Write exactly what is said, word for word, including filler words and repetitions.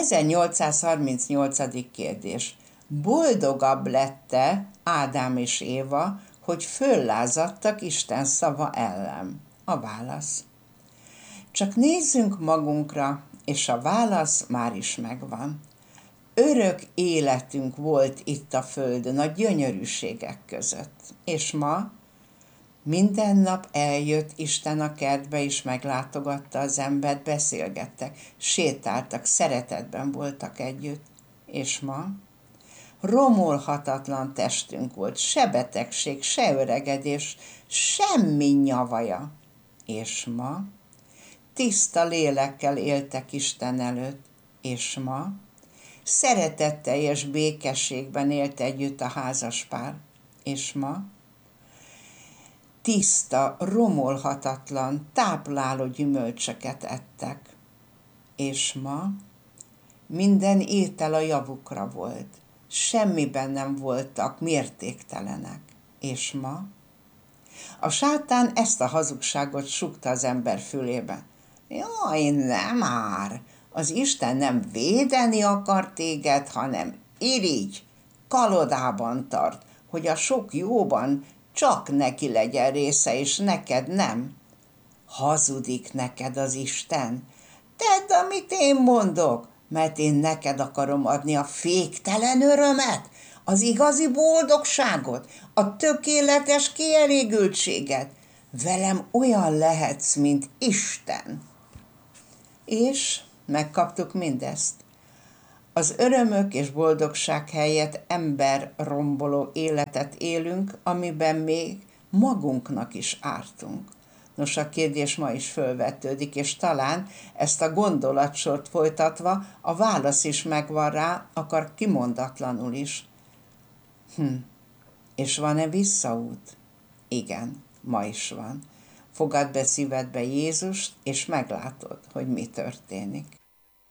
ezernyolcszázharmincnyolcadik kérdés. Boldogabb lett-e Ádám és Éva, hogy föllázadtak Isten szava ellen? A válasz. Csak nézzünk magunkra, és a válasz már is megvan. Örök életünk volt itt a földön, a gyönyörűségek között. És ma minden nap eljött Isten a kertbe, és meglátogatta az embert, beszélgettek, sétáltak, szeretetben voltak együtt. És ma romolhatatlan testünk volt, se betegség, se öregedés, semmi nyavaja. És ma tiszta lélekkel éltek Isten előtt. És ma szeretetteljes békességben élt együtt a házaspár. És ma tiszta, romolhatatlan, tápláló gyümölcsöket ettek. És ma minden étel a javukra volt. Semmiben nem voltak mértéktelenek. És ma a sátán ezt a hazugságot súgta az ember fülébe. Jaj, nem már! Az Isten nem védeni akar téged, hanem irigy, kalodában tart, hogy a sok jóban csak neki legyen része, és neked nem. Hazudik neked az Isten. Tedd, amit én mondok, mert én neked akarom adni a féktelen örömet, az igazi boldogságot, a tökéletes kielégültséget. Velem olyan lehetsz, mint Isten. És megkaptuk mindezt. Az örömök és boldogság helyett ember romboló életet élünk, amiben még magunknak is ártunk. Nos, a kérdés ma is fölvetődik, és talán ezt a gondolatsort folytatva a válasz is megvan rá, akár kimondatlanul is. Hm. És van-e visszaút? Igen, ma is van. Fogadd be szívedbe Jézust, és meglátod, hogy mi történik.